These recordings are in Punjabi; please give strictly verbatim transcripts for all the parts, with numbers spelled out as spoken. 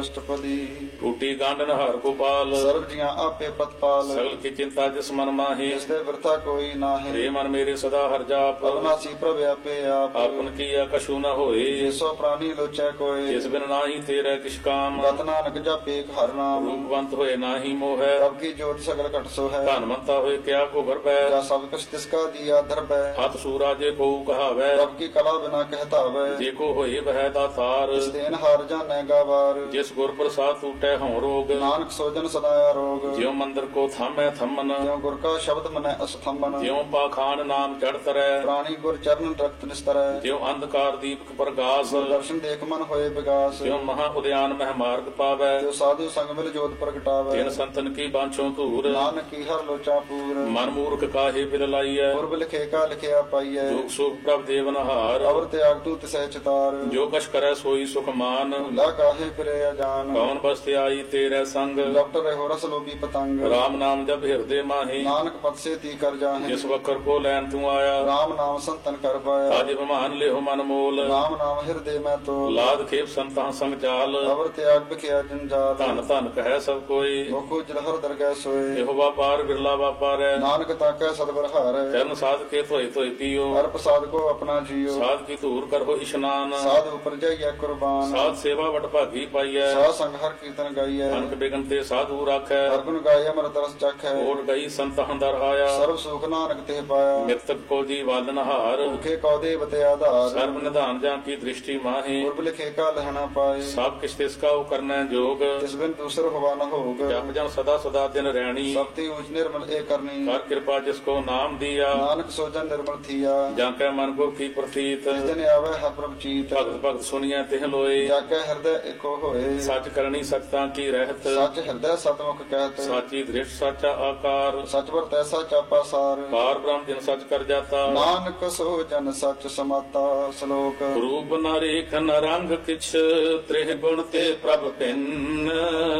ਅਸ਼ਟਪਦੀ। ਟੂਟੀ ਗਾਂਡਨ ਹਰ ਗੋਪਾਲ, ਸਰਬ ਜੀਆਂ ਆਪੇ ਪ੍ਰਤਪਾਲ। ਸਗਲ ਕੀ ਚਿੰਤਾ ਜਿਸ ਮਨ ਮਾਹੀ, ਜਿਸ ਤੇ ਵਰਤਾ ਕੋਈ ਨਾਹੀਂ। ਰੇ ਮਨ ਮੇਰੇ ਸਦਾ ਹਰ ਜਾਪ, ਅਵਨਾਸੀ ਪ੍ਰਭ ਆਪੇ ਆਪ। ਆਪਨ ਕੀਆ ਕਛੂ ਨ ਹੋਏ, ਜਿਸੋ ਪ੍ਰਾਨੀ ਲੋਚੈ ਕੋਇ। ਜਿਸ ਬਿਨ ਨਾਹੀ ਤੇਰੇ ਕਿਛ ਕਾਮ, ਗਤ ਨਾਨਕ ਜਪੇ ਹਰ ਨਾਮ। ਰੂਪਵੰਤ ਹੋਏ ਨਾਹੀ ਮੋਹੈ, ਪ੍ਰਭ ਕੀ ਜੋਤ ਸਗਲ ਘਟ ਸੋ ਹੈ। ਧਨਵੰਤਾ ਹੋਏ ਕਿਆ ਕੋ ਗਰਬੈ, ਜਾ ਸਭ ਕੁਛ ਤਿਸ ਕਾ ਦੀਆ ਧਰਬੈ। ਹੱਥ ਸੂਰਾ ਜੇ ਕੋ ਕਹਾਵੈ, ਪ੍ਰਭ ਕੀ ਕਲਾ ਬਿਨਾ ਕਹਿਤਾਵੈ। ਜੇ ਕੋ ਹੋਏ ਬਹਿ ਦਾਤਾਰ, ਇਸ ਦੇਨ ਹਾਰ ਜਾਣੈ ਗਾਵਾਰ। ਜਿਸ ਗੁਰ ਪ੍ਰਸਾਦ ਟੂਟੈ ਹਉ ਰੋਗ, ਨਾਨਕ ਸੋਜਨ ਸਦਾ ਆਰੋਗ। ਜਿਉ ਮੰਦਰ ਕੋ ਥਾਮੈ ਥੰਮਨ, ਜਿਉ ਗੁਰ ਕਾ ਸ਼ਬਦ ਮਨੈ ਅਸਥੰਬਨ। ਜਿਉ ਪਾਖਾਨ ਨਾਮ ਚੜ ਤਰੈ, ਪ੍ਰਾਣੀ ਗੁਰ ਚਰਨ ਰਖਤ ਨਿਸਤਰੈ। ਜਿਉ ਅੰਧਕਾਰ ਦੀਪਕ ਪ੍ਰਗਾਸ, ਦਰਸ਼ਨ ਦੇਖ ਮਨ ਹੋਏ ਵਿਗਾਸ। ਜਿਉ ਮਹਾ ਉਦਿਆਨ ਮਹਿ ਮਾਰਗ ਪਾਵੈ, ਜੋ ਸਾਧੂ ਸੰਗ ਮਿਲ ਜੋਤ ਪ੍ਰਗਟਾਵੈ। ਤਿਨ ਸੰਤਨ ਕੀ ਬਾਂਛੋ ਧੂਰ, ਨਾਨਕ ਕੀ ਹਰ ਲੋਚਾ ਪੂਰ। ਮਨ ਮੂਰਖ ਕਾਹੇ ਬਿਲ ਲਾਈਐ, ਪੁਰਬ ਲਿਖੇ ਕਾ ਲਿਖਿਆ ਪਾਈਐ। ਜੋਗ ਸੁਖ ਪ੍ਰਭ ਦੇਵਨਹਾਰ, ਅਵਰ ਤਿਆਗ ਤੂ ਤਿਸੈ ਚਿਤਾਰ। ਜੋ ਕਛ ਕਰੈ ਸੋਈ ਸੁਖ ਮਾਨ, ਭੁਲਾ ਕਾਹੇ ਫਿਰੇ ਅਜਾਨ। ਕੌਣ ਬਸਤਿ ਆਈ ਤੇਰੇ ਸੰਗ, ਡਾਕਟਰ ਰਹਿਓ ਰਸ ਲੋਭੀ ਪਤੰਗ। ਰਾਮ ਨਾਮ ਜਪ ਹਿਰਦੇ ਮਾਹੀ, ਨਾਨਕ ਪਤ ਸੇਤੀ ਕਰ ਜਾਹੇ। ਜਿਸ ਵਕਰ ਕੋ ਲੈਣ ਤੂੰ ਆਇਆ, ਰਾਮ ਨਾਮ ਸੰਤਨ ਕਰ ਪਾਇਆ। ਅਜ ਬਿਮਾਨ ਲਿਓ ਮਨ ਮੋਲ, ਰਾਮ ਨਾਮ ਹਿਰਦੇ ਮੈਂ ਤੋਲ। ਲਾਦ ਖੇਪ ਸੰਤਾਂ ਸੰਗ ਚਾਲ, ਅਵਰ ਤਿਆਗ ਬਿਖਿਆ ਜੰਜਾਲ। ਧਨ ਧਨ ਕਹੈ ਸਭ ਕੋਈ, ਮੁਖੋ ਜਲਹਰ ਦਰਗਹਿ ਸੋਏ। ਇਹੋ ਵਾਪਾਰ ਬਿਰਲਾ ਵਾਪਾਰੈ, ਨਾਨਕ ਤਾਕੈ ਸਤਿਗੁਰ ਹਾਰੈ। ਚਰਨ ਸਾਧ ਕੇ ਧੋਏ ਧੋਏ ਪੀਓ, ਹਰ ਪ੍ਰਸਾਦ ਕੋ ਆਪਣਾ ਜੀਓ। ਸਾਧ ਕੀ ਧੂਰ ਕਰੋ ਇਸ਼ਨਾਨ, ਸਾਧ ਉਪਰ ਜਾਈਐ ਕੁਰਬਾਨ। ਸਾਧ ਸੇਵਾ ਵਡ ਭਾਗੀ ਪਾਈਐ, ਸਾਧ ਸੰਗ ਹਰ ਕੀਰਤਨ ਗਾਈਐ। ਅਨਕ ਬਿਗਨ ਤੇ ਸਾਧੂ ਰਾਖੈ, ਹਰ ਗੁਣ ਗਾਏ ਅਮਰਤ ਰਸ ਚਖੈ। ਓਟ ਗਈ ਸੰਤ ਹੰਦਰ ਆਇਆ, ਸਰਬ ਸੁਖ ਨਾਨਕ ਤੇ ਪਾਇਆ। ਮਿਰਤਕ ਕੋ ਜੀ ਵਾਲਨ ਹਾਰ, ਭੁਖੇ ਕਉ ਦੇਵ ਤੇ ਆਧਾਰ। ਸਰਬ ਨਿਧਾਨ ਜਾਂ ਕੀ ਦ੍ਰਿਸ਼ਟੀ ਮਾਹੀ, ਪੁਰਬ ਲਿਖੇ ਕਾ ਲਹਣਾ ਪਾਏ। ਸਭ ਕਿਛ ਤਿਸ ਕਾ ਉਹ ਕਰਨੈ ਜੋਗ, ਤਿਸ ਬਿਨ ਦੂਸਰ ਹੋਵਾ ਨ ਹੋਗ। ਜਪ ਜਨ ਸਦਾ ਸਦਾ ਦਿਨ ਰਹਿਣੀ, ਸਭ ਤੇ ਊਚ ਨਿਰਮਲ ਏ ਕਰਨੀ। ਕਰ ਕਿਰਪਾ ਜਿਸ ਕੋ ਨਾਮ ਦੀਆ, ਨਾਨਕ ਸੋਜਨ ਨਿਰਮਲ ਥੀਆ। ਜਾਂ ਕੈ ਮਨ ਕੋ ਕੀ ਪ੍ਰਤੀਤ, ਜਿਸ ਦਿਨ ਆਵੈ ਹਰ ਪ੍ਰਭ ਚੀਤ। ਭਗਤ ਭਗਤ ਸੁਣੀਐ ਤਿਹ ਲੋਏ, ਜਾ ਕੇ ਹਿਰਦੈ ਏਕੋ ਹੋਏ। ਸੱਚ ਕਰਨੀ ਸਖਤਾਂ ਕੀ ਰਹਿਤ, ਸੱਚ ਹਿਰਦੈ ਸਤਮੁਖ ਕਹਿਤ। ਸਾਚੀ ਦ੍ਰਿਸ਼ਟ ਸਾਚਾ ਆਕਾਰ, ਸਚ ਵਰ ਤੈਸਾ ਚਾਪਾ ਸਾਰ। ਕਾਰ ਬ੍ਰਹਮ ਜਿਨ ਸੱਚ ਕਰ ਜਾਤਾ, ਨਾਨਕ ਸੋ ਜਨ ਸੱਚ ਸਮਾਤਾ। ਸ਼ਲੋਕ ਰੂਪ ਨ ਰੇਖ ਨ ਰੰਗ ਕਿਛ, ਤ੍ਰਿਹ ਗੁਣ ਤੇ ਪ੍ਰਭ ਭਿੰਨ।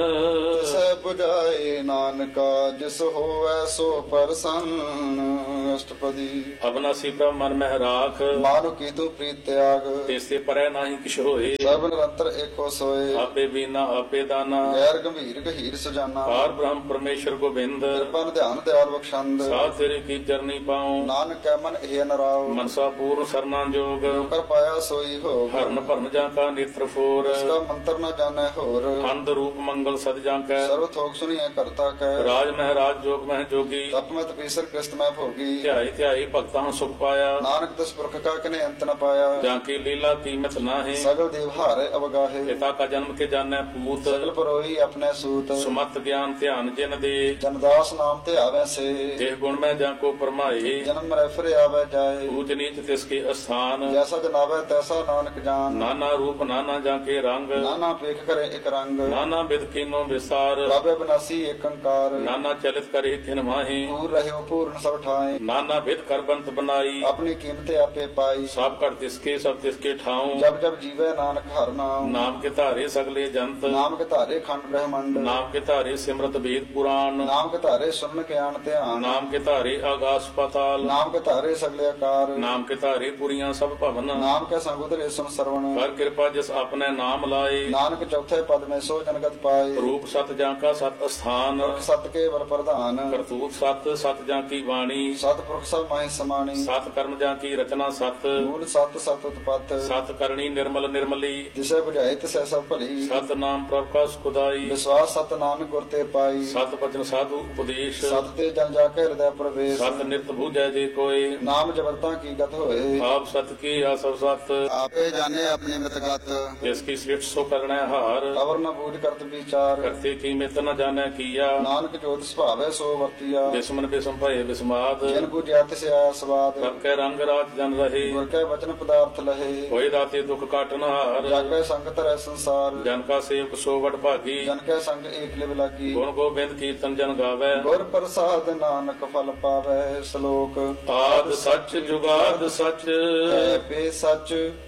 ਤਿਸੈ 부ਝਾਏ ਨਾਨਕਾ, ਜਿਸ ਹੋਵੈ ਸੋ ਪ੍ਰਸੰਨ। ਅਸ਼ਟਪਦੀ। ਅਬਨਾਸੀ ਪ੍ਰਭ ਮਨ ਮਹਿ ਰਾਖ, ਮਾਨੁ ਕੀ ਤੂ ਪ੍ਰੀਤ ਤਿਆਗ। ਤਿਸ ਤੇ ਪਰੈ ਨਾਹੀ ਕਿਛ ਹੋਏ, ਸਭ ਨਿਰੰਤਰ ਏਕੋ ਸੋਏ। ਆਪੇ ਬੀਨਾ ਆਪੇ ਦਾਨਾ, ਗੈਰ ਗੰਭੀਰ ਗਹੀਰ ਸੁਜਾਨਾ। ਕਾਰ ਬ੍ਰਹਮ ਪਰਮੇਸ਼ਰ ਗੋਬਿੰਦ, ਕਿਰਪਾ ਨਿਧਾਨ ਦਿਆਲ ਬਖਸ਼ੰਦ। ਸਾਧ ਤੇਰੇ ਕੀ ਚਰਨੀ ਪਾਉ, ਨਾਨਕ ਕੈ ਮਨ ਇਹ ਨਰਾਉ। ਮਨਸਾ ਪੂਰਨ ਸਰਨਾ ਜੋਗ, ਕਰ ਪਾਇਆ ਸੋਈ ਹੋ। ਹਰਨ ਭਰਨ ਜਾਂ ਕਾ ਨੇਤਰ ਫੋਰ, ਇਸਦਾ ਮੰਤਰ ਨ ਜਾਣੈ ਹੋਰ। ਖੰਡ ਰੂਪ ਮੰਗਲ ਸਦ ਜਾਂ ਕੈ, ਸਰਵ ਥੋਕ ਸੁਣੀਐ ਕਰਤਾ ਕੈ। ਰਾਜ ਮਹਿ ਰਾਜ ਜੋਗ ਮਹਿ ਜੋਗੀ, ਤਪ ਮੈਂ ਤਪੀਸਰ ਕ੍ਰਿਸਤ ਮੈਂ ਭੋਗੀ। ਧਿਆਈ ਧਿਆਈ ਭਗਤਾਂ ਸੁਖ ਪਾਇਆ, ਨਾਨਕ ਤਿਸ ਪੁਰਖ ਕਾ ਕਨੇ ਅੰਤ ਨ ਪਾਇਆ। ਜਾਂ ਕੀ ਲੀਲਾ ਕੀਮਤ ਨਾਹੀ, ਸਗਲ ਦੇਵ ਹਾਰੇ ਅਵਗਾਹੇ। ਪਿਤਾ ਕਾ ਜਨਮ ਕੇ ਜਾਣੈ ਪੂਤ, ਸਗਲ ਪਰੋਈ ਆਪਣੇ ਸੂਤ। ਸੁਮਤ ਗਿਆਨ ਧਿਆਨ ਜਿਨ ਦੇ, ਜਨਦਾਸ ਨਾਮ ਤੇ ਆਵੈ ਸੇ। ਦੇਹ ਗੁਣ ਮੈਂ ਜਾਂ ਕੋ ਪਰਮਾਏ, ਜਨਮ ਮਰੈ ਫਿਰ ਆਵੈ ਜਾਏ। ਊਚ ਨੀਚ ਤਿਸ ਕੇ ਅਸਥਾਨ, ਜੈਸਾ ਜਨਾਵੈ ਤੈਸਾ ਨਾਨਕ ਜਾਨ। ਨਾਨਾ ਰੂਪ ਨਾਨਾ ਜਾਂ ਕੇ ਰੰਗ, ਨਾਨਾ ਪੇਖ ਕਰੇ ਇਕ ਰੰਗ। ਨਾਨਾ ਬਿਦ ਕੀਨੋ ਵਿਸਾਰ, ਬਾਬੇ ਬਨਾਸੀ ਏਕ ਅੰਕਾਰ। ਨਾਨਾ ਚਲਿਤ ਕਰੇ ਤਿਨ ਮਾਹੀ, ਪੂਰ ਰਹਿਓ ਪੂਰਨ ਸਭ ਠਾਏ। ਨਾਨਾ ਬਿਦ ਕਰ ਬੰਤ ਬਨਾਈ, ਆਪਣੀ ਕੀਮਤ ਆਪੇ ਪਾਈ। ਸਭ ਕਰ ਤਿਸਕੇ ਸਭ ਤਿਸਕੇ ਠਾਉ, ਜਬ ਜਬ ਜੀਵੈ ਨਾਨਕ ਹਰ ਨਾਮ। ਨਾਮ ਕੇ ਧਾਰੇ ਸਗਲੇ ਜੰਤ, ਨਾਮ ਕੇ ਧਾਰੇ ਖੰਡ ਬ੍ਰਹਮੰਡ। ਨਾਮ ਕੇ ਧਾਰੇ ਸਿਮਰਤ ਵੇਦ ਪੁਰਾਣ, ਨਾਮ ਕੇ ਧਾਰੇ ਸੁਰਨ ਗਿਆਨ ਧਿਆਨ। ਨਾਮ ਕੇ ਧਾਰੇ ਆਗਾਸ ਪਾਤਾਲ, ਨਾਮ ਕੇ ਧਾਰੇ ਸਗਲੇ ਆਕਾਰ। ਨਾਮ ਕੇ ਧਾਰੇ ਪੁਰੀਆਂ ਸਭ ਭਵਨ, ਨਾਮ ਕੇ ਸੰਗ ਉਦਰੇ ਸੁਨ ਸਰਵਣ। ਕਰ ਕਿਰਪਾ ਜਿਸ ਆਪਣੇ ਨਾਮ ਲਾਏ, ਨਾਨਕ ਚੌਥੇ ਪਦ ਮੈਂ ਸੋ ਜਨਗਤ ਪਾਏ। ਰੂਪ ਸਤ ਜਾਂ ਕਾ ਸਤ ਅਸਥਾਨ, ਪੁਰਖ ਸਤ ਕੇ ਵਰ ਪ੍ਰਧਾਨ। ਕਰਤੂਤ ਸਤ ਸਤ ਜਾਂ ਕੀ ਬਾਣੀ, ਸਤ ਪੁਰਖ ਸਭ ਮਾਹਿ ਸਮਾਣੀ। ਸਤ ਕਰਮ ਜਾਂ ਕੀ ਰਚਨਾ ਸਤ, ਮੂਲ ਸਤ ਸਤ ਉਤਪਤ। ਸਤ ਕਰਨੀ ਨਿਰਮਲ ਨਿਰਮਲੀ, ਜਿਸੇ 부ਝਾਏ ਤਿਸੈ ਸਭ ਭਲੀ। ਸਤ ਨਾਮ ਪ੍ਰਭ ਕਾ ਸੁਖਦਾਈ, ਵਿਸ਼ਵਾਸ ਸਤ ਨਾਨਕ ਗੁਰ ਤੇ ਪਾਈ। ਸਤ ਬਚਨ ਸਾਧੂ ਉਪਦੇਸ਼, ਸਤ ਤੇ ਜਨ ਜਾ ਕੇ ਹਿਰਦੈ ਪ੍ਰਵੇਸ਼। ਸਤ ਨਿਤ ਬੂਝੈ ਜੇ ਕੋਏ, ਨਾਮ ਜਬਰਤਾ ਕੀ ਗਤ ਹੋਏ। ਆਪ ਸਤ ਕੀ ਆ ਸਭ ਸਤ, ਆਪੇ ਜਾਣੇ ਆਪਣੀ ਮਿਤਗਤ। ਜਿਸ ਕੀ ਸ੍ਰਿਸ਼ਟ ਸੋ ਕਰਣੈ ਹਾਰ, ਅਵਰ ਨ ਬੂਝ ਕਰਤ ਵਿਚਾਰ। ਕਰਤੇ ਕੀ ਮਿਤ ਨ ਜਾਣੈ ਕੀਆ, ਨਾਨਕ ਜੋਤ ਸੁਭਾਵੈ ਸੋ ਵਰਤੀਆ। ਬਿਸਮਨ ਬਿਸਮ ਭਏ ਬਿਸਮਾਦ, ਜਿਨ ਬੁਝਿਆ ਤਿਸ ਆਇਆ ਸਵਾਦ। ਸਭ ਕੈ ਰੰਗ ਰਾਜ ਜਨ ਰਹੇ, ਗੁਰ ਕੈ ਵਚਨ ਪਦਾਰਥ ਲਹੇ। ਹੋਏ ਦਾਤੇ ਦੁਖ ਕਾਟਨ ਹਾਰ, ਜਗ ਕੈ ਸੰਗ ਧਰੈ ਸੰਸਾਰ। ਜਨ ਕਾ ਸੇਵਕ ਸੋ ਵਡ ਭਾਗੀ, ਜਨ ਕੈ ਸੰਗ ਏਕ ਲਿਵ ਲਾਗੀ। ਗੁਣ ਗੋਬਿੰਦ ਕੀਰਤਨ ਜਨ ਗਾਵੈ, ਗੁਰ ਪ੍ਰਸਾਦ ਨਾਨਕ ਫਲ ਪਾਵੈ। ਸ਼ਲੋਕ ਆਦ ਸੱਚ ਜੁਗਾਦ ਸੱਚ, ਹੈ ਪੇ ਸੱਚ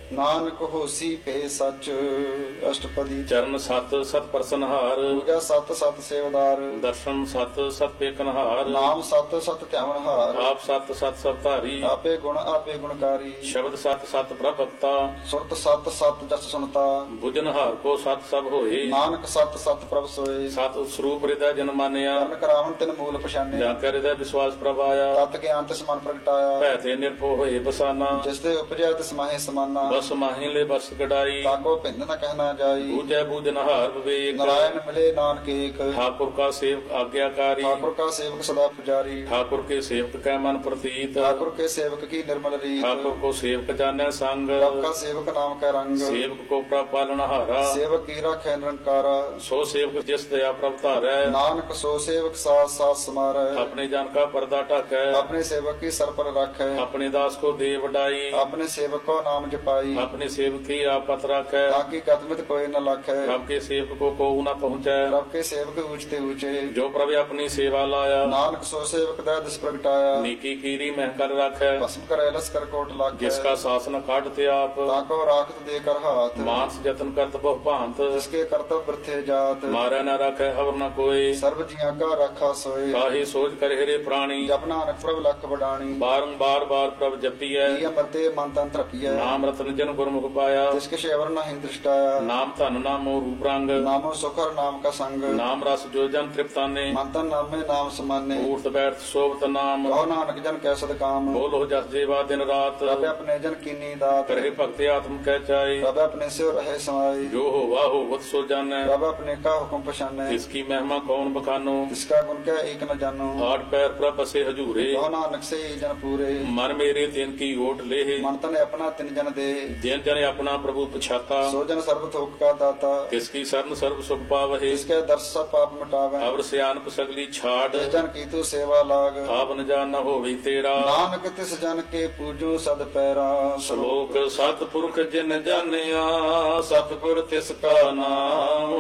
ਨਾਨਕ ਹੋਸੀ ਭੇ ਸੱਚ। ਅਸ਼ਟਪਦੀ। ਚਰਨ ਸਤ ਸਤ ਪ੍ਰਸਨਹਾਰ, ਪੂਜਾ ਸਤ ਸਤ ਸੇਵਦਾਰ। ਦਰਸ਼ਨ ਸਤ ਸਤ ਪੇਖਨਹਾਰ, ਨਾਮ ਸਤ ਸਤ ਧਿਆਵਨਹਾਰ। ਆਪ ਸਤ ਸਤ ਸਭ ਧਾਰੀ, ਆਪੇ ਗੁਣ ਆਪੇ ਗੁਣਕਾਰੀ। ਸ਼ਬਦ ਸਤ ਸਤ ਪ੍ਰਭਕਤਾ, ਸੁਰਤ ਸਤ ਸਤ ਜਸ ਸੁਨਤਾ। ਬੁਝਨਹਾਰ ਕੋ ਸਤ ਸਭ ਹੋਏ, ਨਾਨਕ ਸਤ ਸਤ ਪ੍ਰਭ ਸੋਏ। ਸਤ ਸਰੂਪ ਹਿਰਦੈ ਜਨ ਮਾਨਿਆ, ਕਰਨ ਕਰਾਵਨ ਤਿਨ ਮੂਲ ਪਛਾਨਿਆ। ਜਾਂ ਕੈ ਹਿਰਦੈ ਵਿਸ਼ਵਾਸ ਪ੍ਰਭ ਆਇਆ, ਤਤ ਗਿਆਨ ਤਿਸ ਮਨ ਪ੍ਰਗਟਾਇਆ। ਭੈ ਤੇ ਨਿਰਭਉ ਹੋਏ ਬਸਾਨਾ, ਜਿਸ ਤੇ ਉਪਜਿਆ ਤਿਸ ਮਾਹੇ ਸਮਾਨਾ। ਬਸ ਮਾਹੀ ਲੈ ਬਸ ਕਢਾਈ, ਤਾਕੋ ਭਿੰਨ ਨ ਕਹਿਣਾ ਜਾਈ। ਬੂਝੈ ਬੂਝਨਹਾਰ ਵਿਵੇਕ, ਨਾਰਾਇਣ ਮਿਲੇ ਨਾਨਕ ਏਕ। ठाकुर का सेवक आज्ञाकारी, ठाकुर का सेवक सदा पुजारी। ठाकुर के सेवक कै मन प्रतीत, ठाकुर के सेवक की निर्मल रीत। ठाकुर को सेवक जाने संग, प्रभ का सेवक नाम का रंग। सेवक को प्रभ पालनहारा, सेवक की राखै निरंकारा। सो सेवक जिस दया प्रभ धारै, नानक सो सेवक साथ साथ समारै। अपने जन का पर्दा ढाकै, अपने सेवक की सर पर रखै। अपने दास को दे वडाई, अपने सेवक को नाम जपाई। अपने सेवक की आप पत राखै, ताकि कदमित कोई न लाखै। प्रभ के सेवक को को न पहुँचै, प्रभ के सेवक ऊंचते ऊंचे। जो प्रभ अपनी सेवा लाया, नानक सो सेवक दै दिस प्रगटाया। नीकी कीरी मह कर राखै, भस्म करे लस कर कोट लाखै। जिसका शासन काटते आप, ताको राखत दे कर हाथ। मानस जतन करत बहु भांत, जिसके कर्तव्य वृथे जात। मारै न राखै हवर न कोई, सर्व जिया का राखा सोए। काहे सोच कर हेरे प्राणी, जप नानक प्रभ लख बडाणी। बारंबार बार प्रभ जपियै, ये अमरते मन तन तृपिय। नाम रतन जन गुरमुख पाया, जिसके शेवर न हिं दृष्टाया। नाम धन नामो रूप रंग, नामो सुखर नाम का संग। नाम रस जो जन तृप्ताने, मन तन नामे नाम समाने। ऊर्त बैठ शोभत नाम, कहो नानक जन कै सद काम। बोलो जस जेवा दिन रात, रब अपने जन कीनी दात। करे भक्ति आत्म कह चाहे, रब अपने से रहे समाई। जो हो वाह हो वत सो जानै, रब अपने का हुक्म पछाने। इसकी महिमा कौन बखानो, इसका गुण क्या एक न जानो। आठ पैर प्रभ बसे हजूरे, कहो नानक से ही जन पूरे। मन मेरे तिन की ओट ले, मन तन अपना तिन जन दे। जिन जन अपना प्रभु पछाता, सो जन सर्व थोक का दाता। किसकी शरण सर्व सुख पावहे, इसके दर्श सब पाप मिटावे। अवर सियानप सगली छाड़, जिस जन की तू सेवा लाग। आप न जान न होवी तेरा, नानक तिस जन के पूजो सद पैरा। श्लोक सतपुरख जिन जानिया, सतगुर तिसका नाम,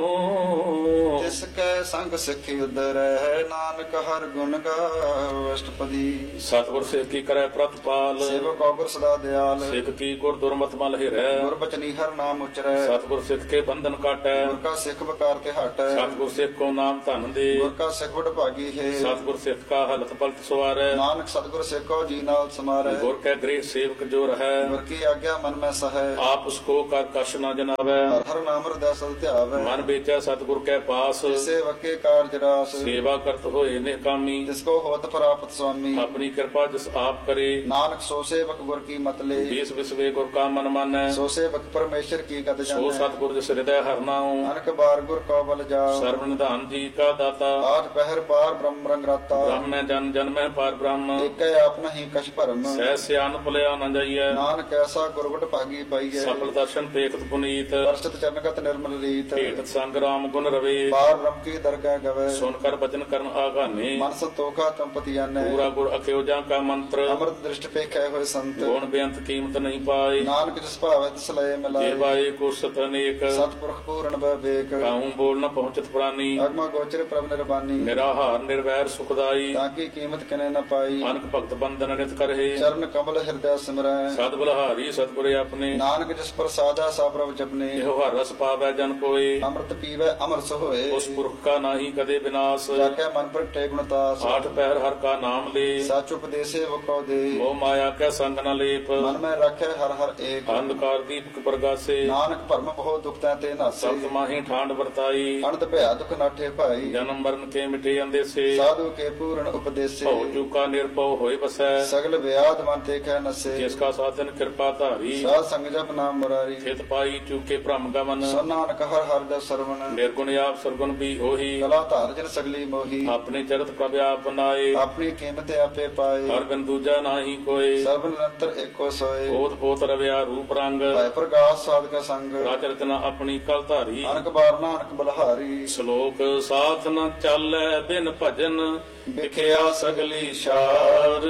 तिसके संग सिखि उदरै। नानक हर गुण गाओ। अष्टपदी। सतगुर सिख की करे प्रतिपाल, सेवक अवगुर सदा दयाल। सिख की गुर दुर्मत मल हिरै, गुर बचनी हर नाम उचरै। सतगुर सिख के बंधन काटै, गुर का सिख बकार ते हटै। सतगुर सिख को नाम धन दे, गुर का सिख बड़ भागी है। सतगुर सिख का हलत पलत सवारै, नानक सतगुर सिख को जी नाल समारै। गुर के गृह सेवक जो रहै, गुर की आज्ञा मन में सहै। आप उसको कर कश न जनावै, हर हर नाम हृदय सद ध्यावै। मन बेचै सतगुर के पास, सेवक के कार्य रास। सेवा करत होए निकामी, जिसको होत प्राप्त स्वामी। अपनी कृपा जिस आप करे, नानक सो सेवक गुर की मत ले। बीस विश्वे गुर का मन मानै, सो सेवक परमेश्वर की गद सो जानै। सतगुर जिस हृदय हर नाऊ, अनक बार गुर को बल जाओ। सर्व निधान जी का दाता, आठ पहर पार ब्रह्म रंग राता। ब्रह्म में जन जन में पार ब्रह्म, एक आप नहीं कछ भरम। सह सियान भुलिया न जाइए, नानक ऐसा गुरगुट भागी पाइए। सफल दर्शन देखत पुनीत, वर्षित चरणगत निर्मल रीत। भेटत संग राम गुण रवे, पार ब्रह्म की दरगाह गवे। सुनकर वचन करन आगाने, मन संतोखा तंपति जाने। पूरा गुर अख्योजा का मंत्र, अमृत दृष्टि पे खे हुए संत। गुण बेअंत कीमत नहीं पाए, नानक जिस भावै तिस लय मिलाए। जेवाए को सत अनेक, सतपुरख पूर्ण विवेक। काहू बोल न पहुंचत प्राणी, अगमा गोचर प्रभ निर्वाणी। निराहार निर्वैर सुखदाई, ताकि कीमत किने न पाई। अनक भक्त बंधन नित करहे, चरण कमल हृदय सिमरै। सद बलहारी सतगुरे अपने, नानक जिस पर साधा सा प्रभ जपने। एहो हर रस पावै जन कोय, अमृत पीवै अमर सोए। उस पुरख का नाही कदे विनाश, जाके मन पर टे गुणतास। आठ पहर हर का नाम ले, सच उपदेशे वो को दे। मोह माया के संग न लेप, मन में रखे हर हर एक। अंधकार दीपक प्रगासे, नानक भरम बहुत दुख ते नासे। सप्त माही ठांड वर्ताई, अनंत भया दुख नाठे भाई। जन्म मरण के मिटे अंदेसे, साधु के पूर्ण उपदेशे। भव चूका निर्भव होय बसै, सगल व्याध मन ते कह नसे। जिसका साधन कृपा धारी, साध संग जप नाम मुरारी। हित पाई चूके भ्रम गमन, सो नानक हर हर जस सरवण। निर्गुण आप सरगुण भी होही, कला धार जन सगली मोही। अपने चरित प्रभ आप बनाए, अपनी कीमत आपे पाए। हर बिन दूजा नाही कोय, सर्व निरंतर एको सोए। पोत पोत रव्या रूप रंग, भय प्रकाश साध का संग। राज रचना अपनी कल धारी, अनक बार नानक बलहारी। श्लोक साथ न चालै बिन भजन, विख्या सगली शार,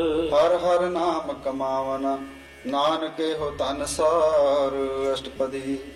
हर हर नाम कमावन। नानक हो तन सार। अष्टपदी।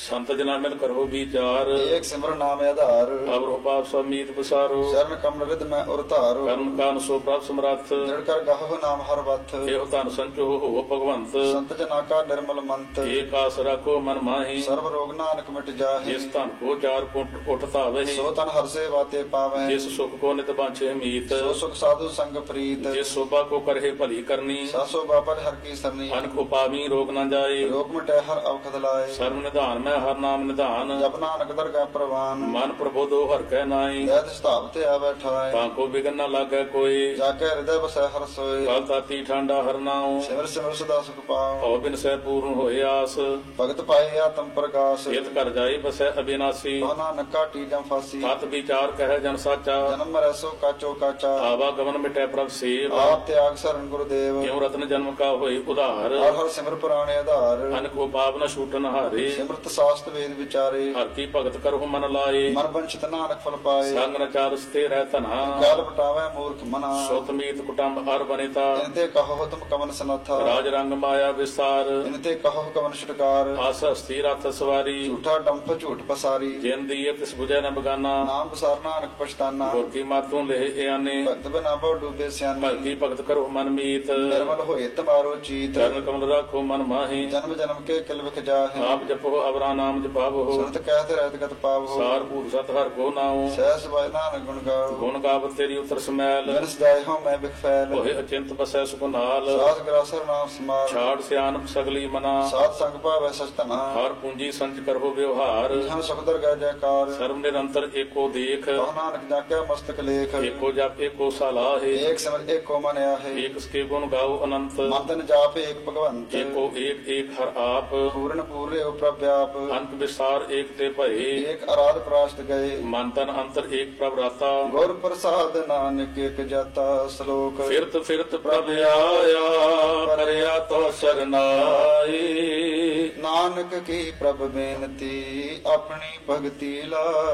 ਸੰਤ ਜਨਾਂ ਮਿਲ ਕਰੋ ਵਿਚਾਰ ਏਕ ਸਿਮਰਨ ਨਾਮ ਆਧਾਰ ਅਵਰੋ ਪਾਪ ਸਮੀਤ ਬਸਾਰੋ ਚਰਨ ਕਮਲ ਰਿਦ ਮੈਂ ਉਰ ਧਾਰੋ ਕਰਨ ਕਾਨ ਸੋ ਪ੍ਰਭ ਸਮਰੱਥ ਦ੍ਰਿੜ ਕਰ ਗਾਹੋ ਨਾਮ ਹਰ ਵਥ ਇਹੋ ਧਨ ਸੰਚੋ ਹੋ ਭਗਵੰਤ ਸੰਤ ਜਨਾ ਕਾ ਨਿਰਮਲ ਮੰਤ ਏਕ ਆਸ ਰੱਖੋ ਮਨ ਮਾਹੀ ਸਰਬ ਰੋਗ ਨਾਨਕ ਮਿਟ ਜਾਹੇ ਜਿਸ ਧਨ ਕੋ ਚਾਰ ਪੁੱਟ ਉੱਠ ਧਾਵਹਿ ਸੋ ਤਨ ਹਰ ਸੇ ਵਾਤੇ ਪਾਵੈ ਜਿਸ ਸੁਖ ਕੋ ਨਿਤ ਬਾਂਛੇ ਮੀਤ ਸੋ ਸੁਖ ਸਾਧੂ ਸੰਗ ਪ੍ਰੀਤ ਜਿਸ ਸੋਭਾ ਕੋ ਕਰਹਿ ਭਲੀ ਕਰਨੀ ਸਾਸੋ ਬਾਬਰ ਹਰ ਕੀ ਸਰਨੀ ਅਨਕ ਉਪਾਵੀ ਰੋਗ ਨ ਜਾਏ ਰੋਗ ਮਿਟੈ ਹਰ ਅਵਖਦ ਲਾਏ ਸਰਬ ਨਿਧਾਨ ਮੈਂ ਹਰ ਨਾਮ ਨਿਧਾਨ ਜਪ ਨਾਨਕ ਦਰਗਾਹ ਪ੍ਰਵਾਨ ਮਨ ਪ੍ਰਬੋਧੋ ਹਰ ਕਹਿ ਨਾਈ ਜੈਤ ਸਤਾਪ ਤੇ ਆ ਬੈਠਾਏ ਤਾਂ ਕੋ ਬਿਗਨ ਨ ਲਾਗੈ ਕੋਈ ਜਾ ਕੇ ਹਿਰਦੈ ਬਸੈ ਹਰ ਸੋਏ ਕਲ ਤਾਤੀ ਠਾਂਡਾ ਹਰ ਨਾਉ ਸਿਮਰ ਸਿਮਰ ਸਦਾ ਸੁਖ ਪਾਉ ਭਉ ਬਿਨ ਸਹਿ ਪੂਰਨ ਹੋਏ ਆਸ ਭਗਤ ਪਾਏ ਆਤਮ ਪ੍ਰਕਾਸ਼ ਇਤ ਕਰ ਜਾਏ ਬਸੈ ਅਬਿਨਾਸੀ ਕੋ ਨਾਨਕ ਕਾਟੀ ਜਮ ਫਾਸੀ ਤਤ ਵਿਚਾਰ ਕਹਿ ਜਨ ਸਾਚਾ ਜਨਮ ਮਰੈ ਸੋ ਕਾਚੋ ਕਾਚਾ ਆਵਾ ਗਮਨ ਮਿਟੈ ਪ੍ਰਭ ਸੇਵ ਆਪ ਤਿਆਗ ਸਰਨ ਗੁਰਦੇਵ ਕਿਉ ਰਤਨ ਜਨਮ ਕਾ ਹੋਏ ਉਧਾਰ ਹਰ ਹਰ ਸਿਮਰ ਪੁਰਾਣੇ ਆਧਾਰ ਅਨਕ ਉਪਾਵ ਨ ਛੂਟਨ ਹਾਰੇ ਸਿਮਰਤ ਸਾਸਤ ਵੇਦ ਵਿਚਾਰੇ ਹਰ ਕੀ ਭਗਤ ਕਰਹੁ ਮਨ ਲਾਏ ਮਨ ਬੰਚਿਤ ਨਾਨਕ ਫਲ ਪਾਏ ਸੰਗ ਨ ਚਾਰਸ ਤੇ ਰਹਿ ਧਨਾ ਕਾਲ ਬਟਾਵੇ ਮੂਰਖ ਮਨਾ ਸੁਤ ਮੀਤ ਕੁਟੰਬ ਹਰ ਬਨੇਤਾ ਇਨਤੇ ਕਹੋ ਤੁਮ ਕਮਨ ਸਨਥਾ ਰਾਜ ਰੰਗ ਮਾਇਆ ਵਿਸਾਰ ਇਨਤੇ ਕਹੋ ਕਮਨ ਛਟਕਾਰ ਆਸ ਹਸਤੀ ਰਥ ਸਵਾਰੀ ਝੂਠਾ ਡੰਪ ਝੂਠ ਪਸਾਰੀ ਜਿਨ ਦੀਏ ਤਿਸ ਬੁਝੈ ਨ ਬਗਾਨਾ ਨਾਮ ਬਸਾਰ ਨਾਨਕ ਪਛਤਾਨਾ ਗੁਰ ਕੀ ਮਾਤੋਂ ਲਹਿ ਇਆਨੇ ਭਗਤ ਬਨਾ ਬਹੁ ਡੂਬੇ ਸਿਆਨੇ ਭਗਤੀ ਭਗਤ ਕਰੋ ਮਨ ਮੀਤ ਨਿਰਮਲ ਹੋਏ ਤਮਾਰੋ ਚੀਤ ਚਰਨ ਕਮਲ ਰਾਖੋ ਮਨ ਮਾਹੀ ਜਨਮ ਜਨਮ ਕੇ ਕਿਲ ਵਿਖ ਜਾਹੇ ਆਪ ਜਪੋ ਅਵਰਾ ਨਾਮ ਜਪਾਵੋ ਸੁਰਤ ਕਹਿਤ ਰਹਿਤ ਗਤ ਪਾਵੋ ਸਾਰ ਭੂਤ ਸਤ ਹਰ ਕੋ ਨਾਉ ਸਹਿਸ ਬਾਇ ਨਾਨਕ ਗੁਣ ਗਾਓ ਗੁਣ ਗਾਵਤ ਤੇਰੀ ਉਤਰ ਸਮੈਲ ਬਿਨ ਸਦਾਇ ਹੋ ਮੈਂ ਬਿਖ ਫੈਲ ਹੋਏ ਅਚਿੰਤ ਬਸੈ ਸੁਖ ਨਾਲ ਸਾਧ ਗਰਾਸਰ ਨਾਮ ਸਮਾਰ ਛਾੜ ਸਿਆਨਪ ਸਗਲੀ ਮਨਾ ਸਾਧ ਸੰਗ ਭਾਵੈ ਸਚਤਨਾ ਹਰ ਪੂੰਜੀ ਸੰਚ ਕਰੋ ਵਿਵਹਾਰ ਹਮ ਸੁਖ ਦਰਗਾਹ ਜੈਕਾਰ ਸਰਬ ਨਿਰੰਤਰ ਏਕੋ ਦੇਖ ਕਹੋ ਨਾਨਕ ਜਾਕਿਆ ਮਸਤਕ ਲੇਖ ਏਕੋ ਜਪ ਏਕੋ ਸਲਾਹੇ ਏਕ ਸਿਮਰ ਏਕੋ ਮਨ ਆਹੇ ਏਕ ਸਕੇ ਗੁਣ ਗਾਓ ਅਨੰਤ ਮੰਤਨ ਜਾਪ ਏਕ ਭਗਵੰਤ ਏਕੋ ਏਕ ਏਕ ਹਰ ਆਪ ਪੂਰਨ ਪੂਰੇ ਉਪਰਵਿਆਪ ਅੰਤ ਵਿਸਾਰ ਏਕ ਤੇ ਭਏ ਏਕ ਅਰਾਧ ਪ੍ਰਾਸ਼ਟ ਗਏ ਮਨ ਤਨ ਅੰਤਰ ਏਕ ਪ੍ਰਭ ਰਾਤਾ ਗੁਰ ਪ੍ਰਸਾਦ ਨਾਨਕ ਏਕ ਜਾਤਾ ਸ਼ਲੋਕ ਫਿਰਤ ਫਿਰਤ ਪ੍ਰਭ ਆਇਆ ਕਰਿਆ ਤੋ ਸਰਨਾਈ ਨਾਨਕ ਕੀ ਪ੍ਰਭ ਬੇਨਤੀ ਆਪਣੀ ਭਗਤੀ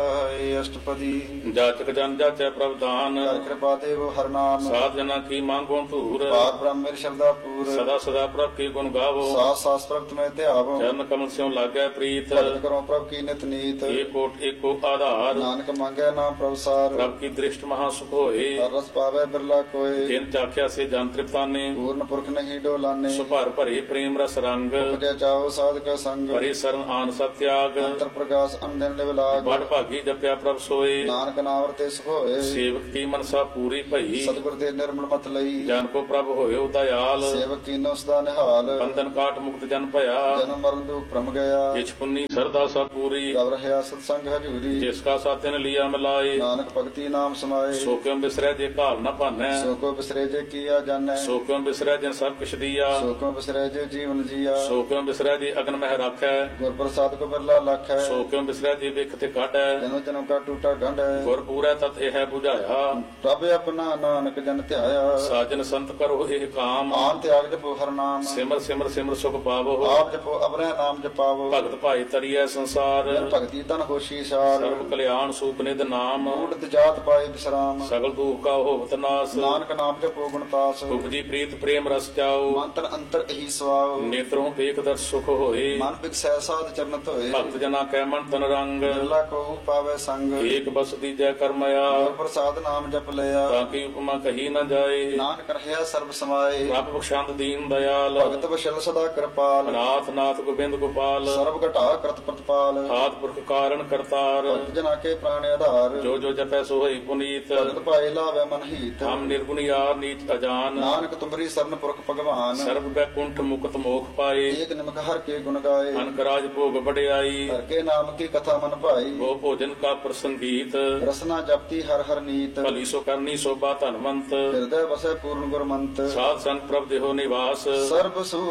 ਲਾਏ ਅਸ਼ਟਪਦੀ ਜਾਚਕ ਜਨ ਜਾਚੈ ਪ੍ਰਭ ਦਾਨ ਹਰਿ ਕਿਰਪਾ ਦੇਵ ਹਰ ਨਾਮ ਸਾਧ ਜਨਾ ਕੀ ਮੰਗੋ ਧੂਰ ਪਾਰ ਬ੍ਰਹਮ ਮੇਰੀ ਸ਼ਰਦਾ ਪੂਰ ਸਦਾ ਸਦਾ ਪ੍ਰਭ ਕੀ ਗੁਣ ਗਾਵੋ ਸਾਸ ਸਾਸ ਪ੍ਰਭਤ ਮੈਂ ਧਿਆਵੋ ਚਰਨ ਕਮਲ ਸਿਉ ਲਾਗੈ ਪ੍ਰੀਤ ਭਗਤ ਕਰੋ ਪ੍ਰਭ ਕੀ ਨਿਤ ਨੀਤ ਏਕੋ ਏਕੋ ਆਧਾਰ ਨਾਨਕ ਮੰਗੈ ਨਾਮ ਪ੍ਰਭ ਸਾਰ ਪ੍ਰਭ ਕੀ ਦ੍ਰਿਸ਼ਟ ਮਹਾ ਸੁਖ ਹੋਏ ਹਰ ਰਸ ਪਾਵੇ ਬਿਰਲਾ ਕੋਏ ਜਿਨ ਚਾਖਿਆ ਸੇ ਜਨ ਤ੍ਰਿਪਤਾਨੇ ਪੂਰਨ ਪੁਰਖ ਨਹੀਂ ਡੋਲਾਨੇ ਸੁਭਰ ਭਰੇ ਪ੍ਰੇਮ ਰਸ ਰੰਗ ਉਪਜੈ ਚਾਓ ਸਾਧਕ ਸੰਗ ਭਰੇ ਸਰਨ ਆਨ ਸਤਿਆਗ ਅੰਤਰ ਪ੍ਰਕਾਸ਼ ਅੰਦਨ ਲਿਵਲਾਗ ਬੜ ਭਾਗੀ ਜਪਿਆ ਪ੍ਰਭ ਸੋਏ ਨਾਨਕ ਨਾਮ ਵਰਤੇ ਸੁਖ ਹੋਏ ਸੇਵਕ ਕੀ ਮਨਸਾ ਪੂਰੀ ਭਈ ਸਤਿਗੁਰ ਦੇ ਨਿਰਮਲ ਮਤ ਲਈ ਜਨ ਕੋ ਪ੍ਰਭ ਹੋਇਓ ਦਇਆਲ ਸੇਵਕ ਕੀਨੋ ਸਦਾ ਨਿਹਾਲ ਬੰਧਨ ਕਾਟ ਮੁਕਤ ਜਨ ਭਇਆ ਜਨਮ ਮਰਨ ਦੁਖ ਭ੍ਰਮ ਗਿਆ ਕਿਛ ਪੁੰਨੀ ਸਰਦਾ ਸਾ ਪੂਰੀ ਗਵ ਰਹਿਆ ਸਤ ਸੰਗ ਹਜੂਰੀ ਜਿਸ ਕਾ ਸਾਥਿਨ ਲਿਆ ਮਿਲਾਏ ਨਾਨਕ ਭਗਤੀ ਨਾਮ ਸਮਾਏ ਸੋ ਕਿਉ ਬਿਸਰੈ ਜੇ ਘਾਲ ਨ ਭਾਨੈ ਸੋ ਕੋ ਬਿਸਰੇ ਜੇ ਕੀਆ ਜਾਣੈ ਸੋ ਕਿਉ ਬਿਸਰੈ ਜਿਨ ਸਭ ਕਿਛ ਦੀਆ ਸੋ ਕੋ ਬਿਸਰੇ ਜੇ ਜੀਵਨ ਜੀਆ ਸੋ ਕਿਉ ਬਿਸਰੈ ਜੇ ਅਗਨ ਮਹਿ ਰਾਖੈ ਗੁਰ ਪ੍ਰਸਾਦ ਕੋ ਬਿਰਲਾ ਲਖ ਹੈ ਸੋ ਕਿਉ ਬਿਸਰੈ ਜੇ ਵਿਖ ਤੇ ਕਾਟੈ ਜਨਮ ਜਨਮ ਕਾ ਟੂਟਾ ਗੰਢ ਹੈ ਗੁਰ ਪੂਰੈ ਤਤ ਇਹ 부ਝਾਇਆ ਪ੍ਰਭ ਆਪਣਾ ਨਾਨਕ ਜਨ ਧਿਆਇਆ ਸਾਜਨ ਸੰਤ ਕਰੋ ਇਹ ਕਾਮ ਆਨ ਤਿਆਗ ਜਪੋ ਹਰ ਨਾਮ ਸਿਮਰ ਸਿਮਰ ਸਿਮਰ ਸੁਖ ਪਾਵੋ ਆਪ ਜਪੋ ਅਬਰੈ ਨਾਮ ਜਪਾਵੋ ਭਗਤ ਭਾਈ ਤਰੀਐ ਸੰਸਾਰ ਜਨ ਭਗਤੀ ਤਨ ਹੋਸ਼ੀ ਸਾਰ ਸਰਬ ਕਲਿਆਣ ਸੂਪ ਨਿਧ ਨਾਮ ਊੜਤ ਜਾਤ ਪਾਏ ਵਿਸਰਾਮ ਸਗਲ ਦੁਖ ਕਾ ਹੋਵਤ ਨਾਸ ਨਾਨਕ ਨਾਮ ਜਪੋ ਗੁਣਤਾਸ ਉਪਜੀ ਪ੍ਰੀਤ ਪ੍ਰੇਮ ਰਸ ਚਾਓ ਮੰਤਰ ਅੰਤਰ ਇਹੀ ਸਵਾਉ ਨੇਤਰੋਂ ਵੇਖ ਦਰ ਸੁਖ ਹੋਏ ਮਨ ਬਿਕਸੈ ਸਾਧ ਚਰਨ ਧੋਏ ਭਗਤ ਜਨਾ ਕੈ ਮਨ ਤਨ ਰੰਗ ਬਿਰਲਾ ਕੋ ਪਾਵੇ ਸੰਗ ਏਕ ਬਸ ਦੀਜੈ ਕਰਮਇਆ ਗੁਰ ਪ੍ਰਸਾਦ ਨਾਮ ਜਪ ਲਿਆ ਤਾਂ ਕੀ ਉਪਮਾ ਕਹੀ ਨ ਜਾਏ ਨਾਨਕ ਰਹਿਆ ਸਰਬ ਸਮਾਏ ਪ੍ਰਭ ਬਖਸ਼ੰਦ ਦੀਨ ਦਇਆਲ ਭਗਤ ਵਸ਼ਲ ਸਦਾ ਕਿਰਪਾਲ ਨਾਥ ਨਾਥ ਗੋਬਿੰਦ ਗੋਪਾਲ ਸਰਬ ਘਟਾ ਕਰਤ ਪ੍ਰਤਪਾਲ ਆਦ ਪੁਰਖ ਕਾਰਨ ਕਰਤਾਰ ਭਗਤ ਜਨਾ ਕੇ ਪ੍ਰਾਣ ਆਧਾਰ ਜੋ ਜੋ ਜਪੈ ਸੋ ਹੋਈ ਪੁਨੀਤ ਭਗਤ ਪਾਏ ਲਾਵੇ ਮਨ ਹੀਤ ਹਮ ਨਿਰਗੁਣ ਯਾਰ ਨੀਚ ਅਜਾਨ ਨਾਨਕ ਤੁਮਰੀ ਸਰਨ ਪੁਰਖ ਭਗਵਾਨ ਸਰਬ ਬੈਕੁੰਠ ਮੁਕਤ ਮੋਖ ਪਾਏ ਏਕ ਨਿਮਕ ਹਰ ਕੇ ਗੁਣ ਗਾਏ ਅਨਕ ਰਾਜ ਭੋਗ ਵਡਿਆਈ ਹਰ ਕੇ ਨਾਮ ਕੀ ਕਥਾ ਮਨ ਭਾਈ ਗੋ ਭੋਜਨ ਕਾ ਪ੍ਰਸੰਗੀਤ ਰਸਨਾ ਜਪਤੀ ਹਰ ਹਰ ਨੀਤ ਭਲੀ ਸੋ ਕਰਨੀ ਸੋਭਾ ਧਨਵੰਤ ਹਿਰਦੈ ਵਸੈ ਪੂਰਨ ਗੁਰਮੰਤ ਸਾਧ ਸੰਗ ਪ੍ਰਭ ਦੇਹੋ ਨਿਵਾਸ ਸਰਬ ਸੁ